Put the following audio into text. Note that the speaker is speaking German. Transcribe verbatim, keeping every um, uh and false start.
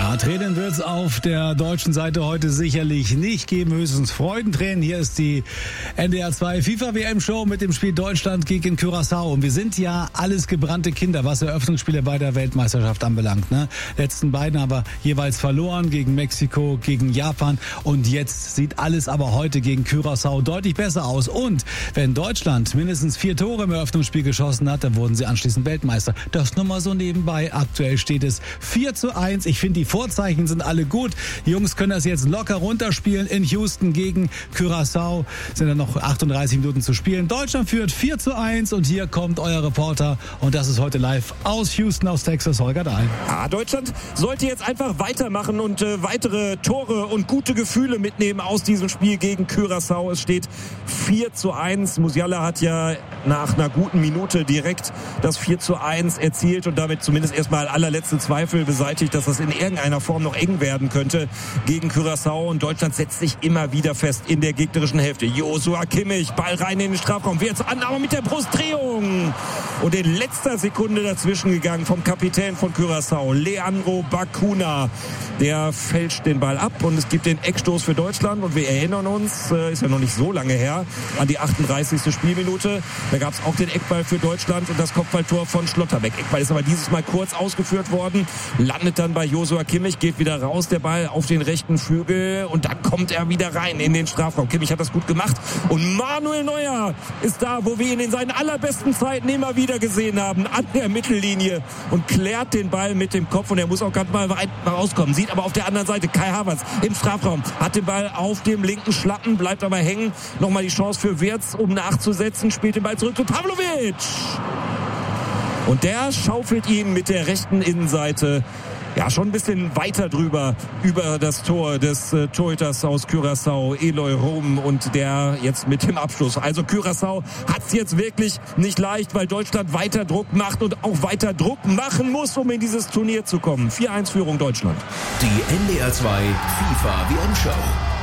Ja, Tränen wird es auf der deutschen Seite heute sicherlich nicht geben, höchstens Freudentränen. Hier ist die N D R zwei FIFA-W M-Show mit dem Spiel Deutschland gegen Curaçao. Und wir sind ja alles gebrannte Kinder, was Eröffnungsspiele bei der Weltmeisterschaft anbelangt. Ne? Letzten beiden aber jeweils verloren gegen Mexiko, gegen Japan. Und jetzt sieht alles aber heute gegen Curaçao deutlich besser aus. Und wenn Deutschland mindestens vier Tore im Eröffnungsspiel geschossen hat, dann wurden sie anschließend Weltmeister. Das nur mal so nebenbei. Aktuell steht es vier zu eins. Ich finde, die Vorzeichen sind alle gut. Die Jungs können das jetzt locker runterspielen in Houston gegen Curaçao. Sind dann noch achtunddreißig Minuten zu spielen. Deutschland führt vier zu eins und hier kommt euer Reporter und das ist heute live aus Houston, aus Texas, Holger Dahl. Ja, Deutschland sollte jetzt einfach weitermachen und äh, weitere Tore und gute Gefühle mitnehmen aus diesem Spiel gegen Curaçao. Es steht vier zu eins. Musiala hat ja nach einer guten Minute direkt das vier zu eins erzielt und damit zumindest erstmal allerletzte Zweifel beseitigt, dass das in irgendeiner Form noch eng werden könnte gegen Curaçao. Und Deutschland setzt sich immer wieder fest in der gegnerischen Hälfte. Joshua Kimmich, Ball rein in den Strafraum. Wird jetzt Annahme mit der Brustdrehung. Und in letzter Sekunde dazwischen gegangen vom Kapitän von Curaçao, Leandro Bacuna. Der fälscht den Ball ab und es gibt den Eckstoß für Deutschland. Und wir erinnern uns, äh, ist ja noch nicht so lange her, an die achtunddreißigste Spielminute. Da gab es auch den Eckball für Deutschland und das Kopfballtor von Schlotterbeck. Eckball ist aber dieses Mal kurz ausgeführt worden, landet dann bei Joshua Kimmich, geht wieder raus, der Ball auf den rechten Flügel und dann kommt er wieder rein in den Strafraum. Kimmich hat das gut gemacht und Manuel Neuer ist da, wo wir ihn in seinen allerbesten Zeiten immer wieder gesehen haben, an der Mittellinie und klärt den Ball mit dem Kopf und er muss auch ganz mal weit rauskommen. Sieht aber auf der anderen Seite Kai Havertz im Strafraum, hat den Ball auf dem linken Schlappen, bleibt aber hängen. Nochmal die Chance für Wirtz, um nachzusetzen, spielt den Ball zurück zu Pavlovic. Und der schaufelt ihn mit der rechten Innenseite ja schon ein bisschen weiter drüber über das Tor des äh, Torhüters aus Curaçao, Eloy Rom, und der jetzt mit dem Abschluss. Also Curaçao hat es jetzt wirklich nicht leicht, weil Deutschland weiter Druck macht und auch weiter Druck machen muss, um in dieses Turnier zu kommen. vier eins Führung Deutschland. Die N D R zwei FIFA-W M-Show.